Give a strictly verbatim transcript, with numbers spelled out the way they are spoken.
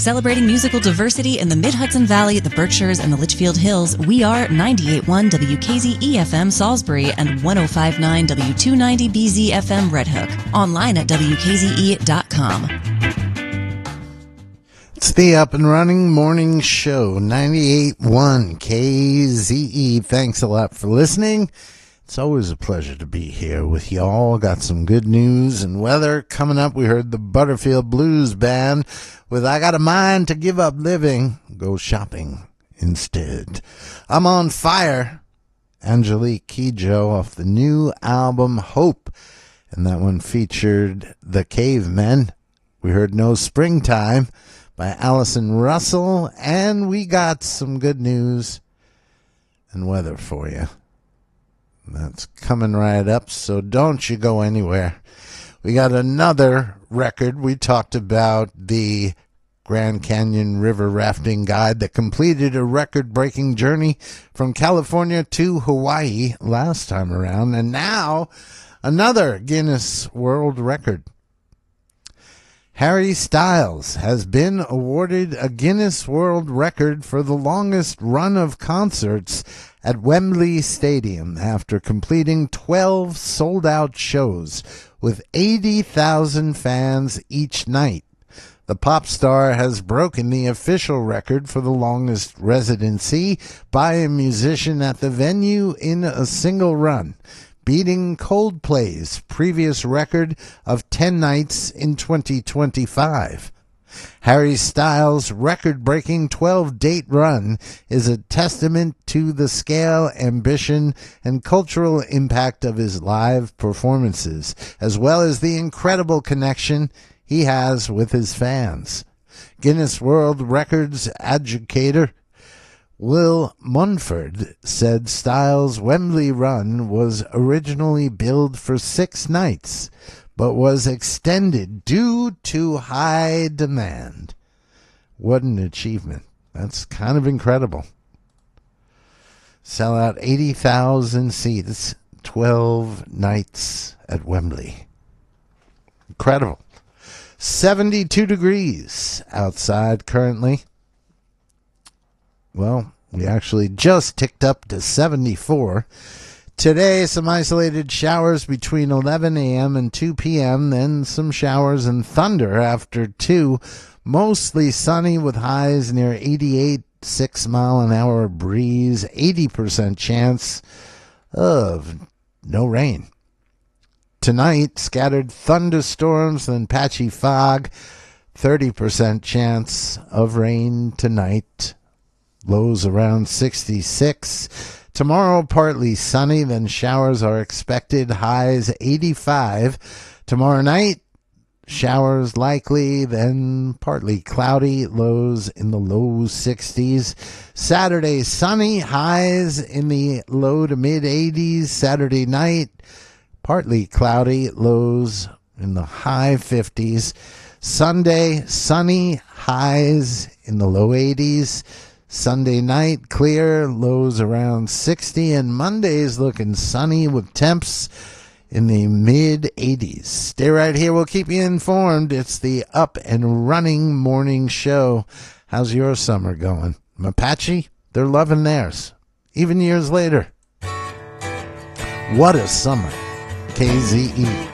Celebrating musical diversity in the Mid-Hudson Valley, the Berkshires, and the Litchfield Hills, we are ninety-eight point one W K Z E F M Salisbury and one oh five point nine W two ninety B Z F M Red Hook. Online at W K Z E dot com. It's the Up and Running Morning Show, ninety-eight point one K Z E. Thanks a lot for listening. It's always a pleasure to be here with y'all. Got some good news and weather coming up. We heard the Butterfield Blues Band with I Got a Mind to Give Up Living. Go shopping instead. I'm on Fire. Angelique Kidjo off the new album Hope. And that one featured The Cavemen. We heard No Springtime by Allison Russell, and we got some good news and weather for you. That's coming right up, so don't you go anywhere. We got another record. We talked about the Grand Canyon River Rafting Guide that completed a record-breaking journey from California to Hawaii last time around, and now another Guinness World Record. Harry Styles has been awarded a Guinness World Record for the longest run of concerts at Wembley Stadium after completing twelve sold-out shows with eighty thousand fans each night. The pop star has broken the official record for the longest residency by a musician at the venue in a single run, beating Coldplay's previous record of ten nights in twenty twenty-five. Harry Styles' record-breaking twelve-date run is a testament to the scale, ambition, and cultural impact of his live performances, as well as the incredible connection he has with his fans. Guinness World Records adjudicator Will Munford said Styles' Wembley run was originally billed for six nights, but was extended due to high demand. What an achievement. That's kind of incredible. Sell out eighty thousand seats, twelve nights at Wembley. Incredible. seventy-two degrees outside currently. Well, we actually just ticked up to seventy-four. Today, some isolated showers between eleven a.m. and two p.m., then some showers and thunder after two. Mostly sunny with highs near eighty-eight, six mile an hour breeze, eighty percent chance of no rain. Tonight, scattered thunderstorms and patchy fog, thirty percent chance of rain tonight. Lows around sixty-six. Tomorrow, partly sunny, then showers are expected, highs eighty-five. Tomorrow night, showers likely, then partly cloudy, lows in the low sixties. Saturday, sunny, highs in the low to mid eighties. Saturday night, partly cloudy, lows in the high fifties. Sunday, sunny, highs in the low eighties. Sunday night, clear, lows around sixty, and Monday's looking sunny with temps in the mid eighties. Stay right here. We'll keep you informed. It's the Up and Running Morning Show. How's your summer going? Apache, they're loving theirs, even years later. What a summer. K Z E.